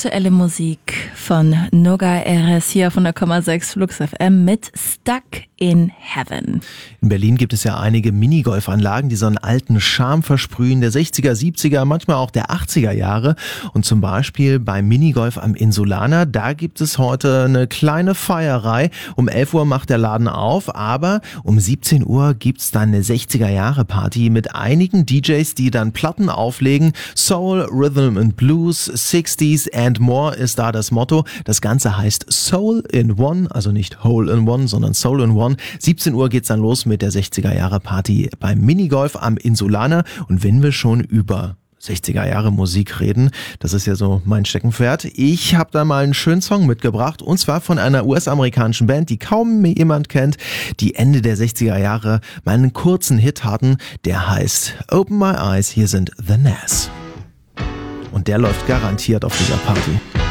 aktuelle Musik von Noga Erez hier von der 0,6 Flux FM mit Stuck in Heaven. In Berlin gibt es ja einige Minigolfanlagen, die so einen alten Charme versprühen, der 60er, 70er, manchmal auch der 80er Jahre. Und zum Beispiel beim Minigolf am Insulaner, da gibt es heute eine kleine Feierei. Um 11 Uhr macht der Laden auf, aber um 17 Uhr gibt's dann eine 60er-Jahre-Party mit einigen DJs, die dann Platten auflegen. Soul, Rhythm and Blues, 60s and more ist da das Motto. Das Ganze heißt Soul in One, also nicht Hole in One, sondern Soul in One. 17 Uhr geht's dann los mit der 60er-Jahre-Party beim Minigolf am Insulaner. Und wenn wir schon über 60er-Jahre-Musik reden, das ist ja so mein Steckenpferd. Ich habe da mal einen schönen Song mitgebracht, und zwar von einer US-amerikanischen Band, die kaum jemand kennt, die Ende der 60er Jahre mal einen kurzen Hit hatten. Der heißt Open My Eyes. Hier sind The Nas. Und der läuft garantiert auf dieser Party.